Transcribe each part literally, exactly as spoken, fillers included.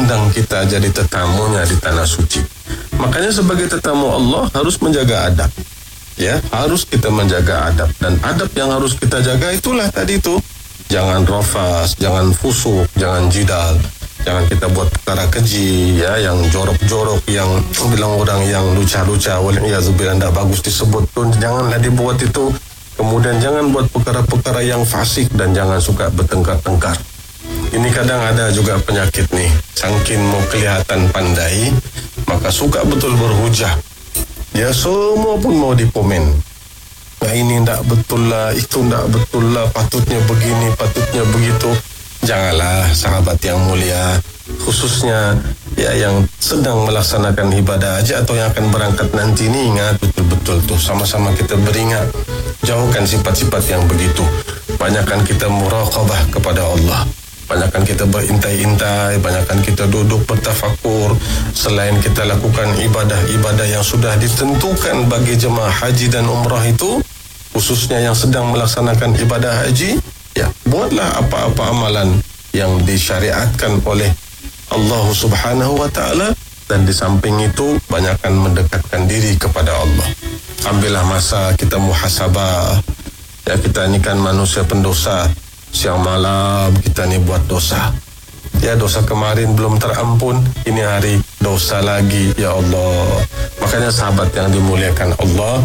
mengundang kita jadi tetamunya di tanah suci. Makanya sebagai tetamu Allah harus menjaga adab. Ya, harus kita menjaga adab, dan adab yang harus kita jaga itulah tadi itu. Jangan rafas, jangan fusuk, jangan jidal. Jangan kita buat perkara keji, ya, yang jorok-jorok, yang bilang orang yang luca-luca, waliyahzubillah, tidak bagus disebut pun janganlah dibuat itu. Kemudian jangan buat perkara-perkara yang fasik, dan jangan suka bertengkar-tengkar. Ini kadang ada juga penyakit nih, saking mau kelihatan pandai, maka suka betul berhujah. Ya, semua pun mau dipomen. Nah, ini tidak betul lah, itu tidak betul lah, patutnya begini, patutnya begitu. Janganlah sahabat yang mulia, khususnya ya yang sedang melaksanakan ibadah haji atau yang akan berangkat nanti ini, ingat betul-betul tuh, sama-sama kita beringat, jauhkan sifat-sifat yang begitu. Banyakkan kita muraqabah kepada Allah, banyakkan kita berintai-intai, banyakkan kita duduk bertafakur. Selain kita lakukan ibadah-ibadah yang sudah ditentukan bagi jemaah haji dan umrah itu, khususnya yang sedang melaksanakan ibadah haji, ya, buatlah apa-apa amalan yang disyariatkan oleh Allah Subhanahu wa ta'ala. Dan di samping itu, banyakkan mendekatkan diri kepada Allah. Ambillah masa kita muhasabah. Ya, kita ini kan manusia pendosa. Siang malam kita ni buat dosa. Ya, dosa kemarin belum terampun, ini hari dosa lagi, ya Allah. Makanya sahabat yang dimuliakan Allah,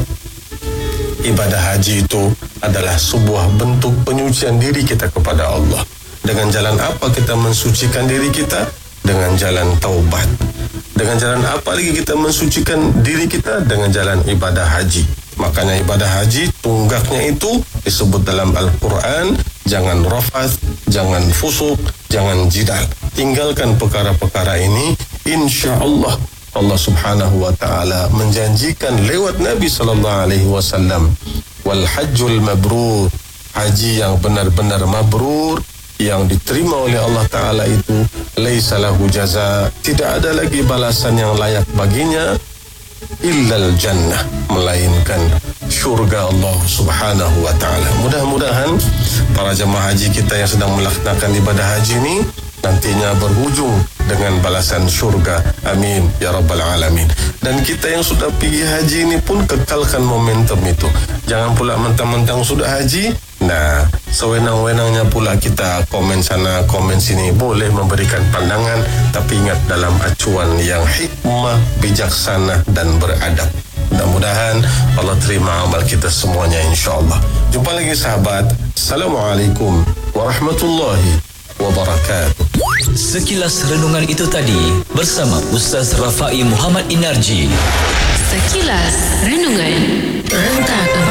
ibadah haji itu adalah sebuah bentuk penyucian diri kita kepada Allah. Dengan jalan apa kita mensucikan diri kita? Dengan jalan taubat. Dengan jalan apa lagi kita mensucikan diri kita? Dengan jalan ibadah haji. Makanya ibadah haji tunggaknya itu disebut dalam Al-Quran, jangan rafas, jangan fusuk, jangan jidal. Tinggalkan perkara-perkara ini, insya Allah Allah Subhanahu wa ta'ala menjanjikan lewat Nabi sallallahu alaihi wasallam, wal hajjul mabrur, haji yang benar-benar mabrur, yang diterima oleh Allah Ta'ala itu, laisa lahu jaza, tidak ada lagi balasan yang layak baginya, illal jannah, melainkan syurga Allah Subhanahu wa ta'ala. Mudah-mudahan para jemaah haji kita yang sedang melaksanakan ibadah haji ini nantinya berhujung dengan balasan syurga. Amin ya rabbal alamin. Dan kita yang sudah pergi haji ini pun kekalkan momentum itu. Jangan pula mentang-mentang sudah haji, nah sewenang-wenangnya pula kita komen sana komen sini. Boleh memberikan pandangan, tapi ingat dalam acuan yang hikmah, bijaksana dan beradab. Mudah-mudahan Allah terima amal kita semuanya, insyaAllah. Jumpa lagi sahabat. Assalamualaikum warahmatullahi wabarakatuh. Sekilas renungan itu tadi bersama Ustaz Rafai Muhammad Inarji. Sekilas renungan.